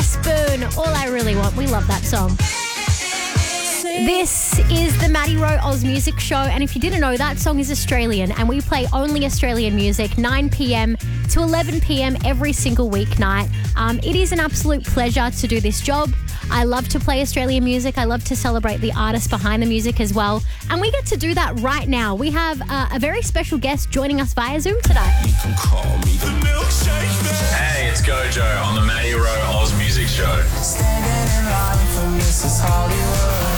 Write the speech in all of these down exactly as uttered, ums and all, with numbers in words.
Spoon, All I Really Want. We love that song. This is the Maddie Rowe Oz Music Show, and if you didn't know, that song is Australian, and we play only Australian music, nine p.m. to eleven p.m. every single weeknight. Um, it is an absolute pleasure to do this job. I love to play Australian music. I love to celebrate the artists behind the music as well, and we get to do that right now. We have uh, a very special guest joining us via Zoom today. You can call me the milkshake man. Hey, it's Gojo on the Maddie Rowe Oz Music Show. Standing in line for Missus Hollywood.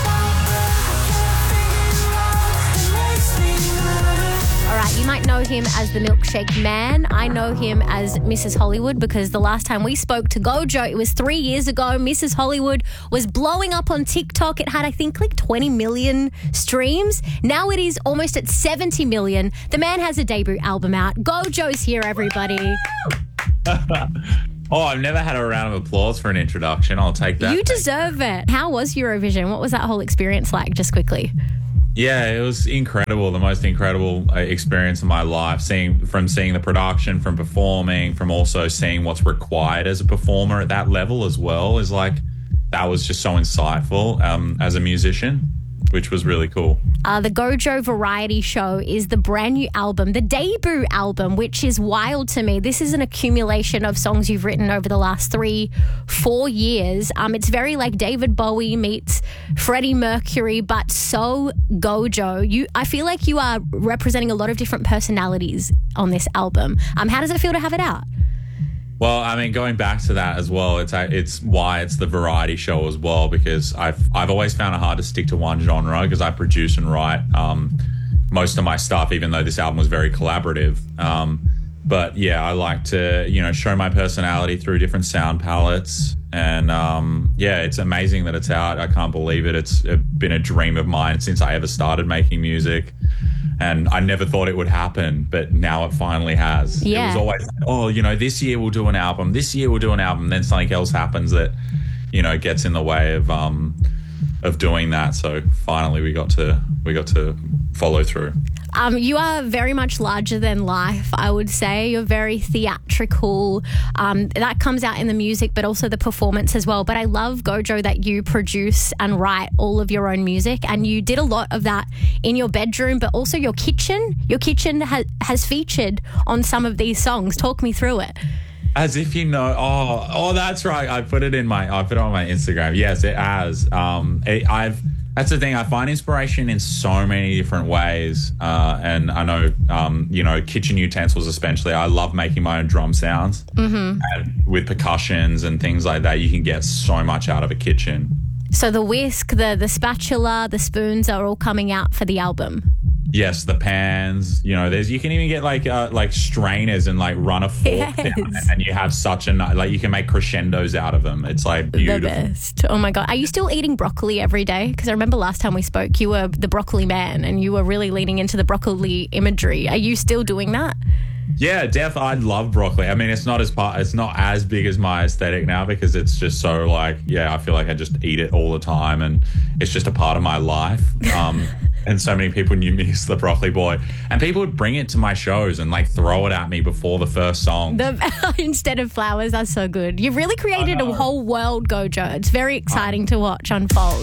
All right, you might know him as the Milkshake Man. I know him as Missus Hollywood because the last time we spoke to Gojo, it was three years ago. Missus Hollywood was blowing up on TikTok. It had, I think, like twenty million streams. Now it is almost at seventy million. The man has a debut album out. Gojo's here, everybody. Oh, I've never had a round of applause for an introduction. I'll take that. You deserve it. How was Eurovision? What was that whole experience like, just quickly? Yeah, it was incredible. The most incredible uh, experience of my life. Seeing from seeing the production, from performing, from also seeing what's required as a performer at that level as well is like that was just so insightful um, as a musician, which was really cool. Uh, the Gojo Variety Show is the brand new album, the debut album, which is wild to me. This is an accumulation of songs you've written over the last three, four years. Um, it's very like David Bowie meets Freddie Mercury, but so Gojo. You, I feel like you are representing a lot of different personalities on this album. Um, how does it feel to have it out? Well, I mean, going back to that as well, it's it's why it's the variety show as well, because I've I've always found it hard to stick to one genre because I produce and write um, most of my stuff, even though this album was very collaborative. Um, but yeah, I like to, you know, show my personality through different sound palettes. And um, yeah, it's amazing that it's out. I can't believe it. It's been a dream of mine since I ever started making music. And I never thought it would happen, but now it finally has. Yeah. It was always, oh, you know, this year we'll do an album. This year we'll do an album. Then something else happens that, you know, gets in the way of um, of doing that. So finally, we got to we got to follow through. Um, you are very much larger than life, I would say. You're very theatrical. Um, that comes out in the music, but also the performance as well. But I love, Gojo, that you produce and write all of your own music, and you did a lot of that in your bedroom, but also your kitchen. Your kitchen ha- has featured on some of these songs. Talk me through it. As if you know, oh, oh, that's right. I put it in my, I put it on my Instagram. Yes, it has. Um, it, I've. That's the thing. I find inspiration in so many different ways. Uh, and I know, um, you know, kitchen utensils especially. I love making my own drum sounds. Mm-hmm. And with percussions and things like that, you can get so much out of a kitchen. So the whisk, the the spatula, the spoons are all coming out for the album. Yes, the pans. You know, there's you can even get like uh, like strainers and like run a fork Yes. down, and you have such a ni- like you can make crescendos out of them. It's like beautiful. The best. Oh my God. Are you still eating broccoli every day? Because I remember last time we spoke, you were the broccoli man and you were really leaning into the broccoli imagery. Are you still doing that? Yeah, def. I love broccoli. I mean, it's not as part. It's not as big as my aesthetic now because it's just so like. Yeah, I feel like I just eat it all the time, and it's just a part of my life. Um, and so many people knew me as the broccoli boy, and people would bring it to my shows and like throw it at me before the first song. The, instead of flowers, that's so good. You've really created a whole world, Gojo. It's very exciting to watch unfold.